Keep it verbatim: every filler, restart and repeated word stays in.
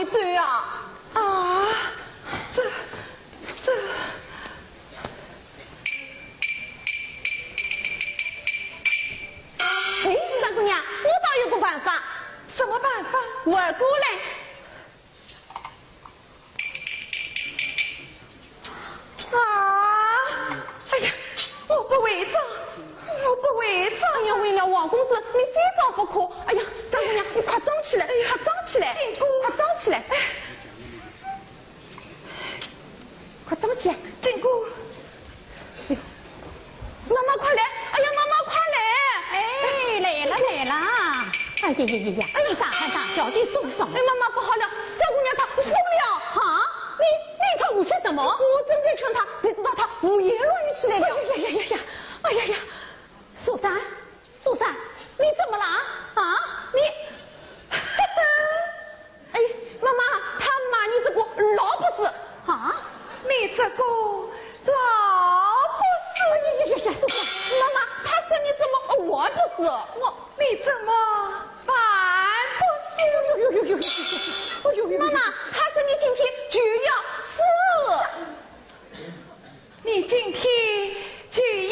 一嘴啊！啊，这这。哎，三姑娘，我倒有个办法。什么办法？我儿过来。啊！哎呀，我不为账，我不为账呀！为了王公子，你非找不可。哎呀，三姑娘，你快长起来，快长起来，进姑，快长起来，哎，快长起来，进姑。哎呦，妈妈快来！哎呀，妈妈快来！ 哎，来了来了！哎呀呀呀呀！哎，你大喊大叫的做什么？ 哎，妈妈不好了，三姑娘她疯了！ 哈，你你唱舞是什么？ 我正在劝她，谁知道她胡言乱语起来了。 哎呀呀呀呀！哎呀呀！苏珊，苏珊，你怎么了？啊，你， 哎，妈妈，她骂你这个老不是啊， 你这个老不是。 哎呀呀呀呀！苏珊， 妈妈，她说你怎么我不是？我你怎么反不是？ 呦呦呦呦呦呦！哎呦呦！ 妈妈，她